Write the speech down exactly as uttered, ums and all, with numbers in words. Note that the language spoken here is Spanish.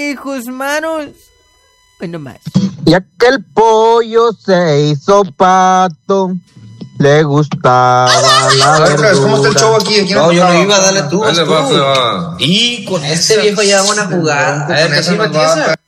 hijos manos. Bueno, más. Y aquel pollo se hizo pato, le gustaba la A ver, verdura. ¿cómo está el show aquí? ¿Aquí No, yo no iba a darle tú. Dale, tú. va, va. Y con este viejo ya van a jugar. A ver, que sí, Matías.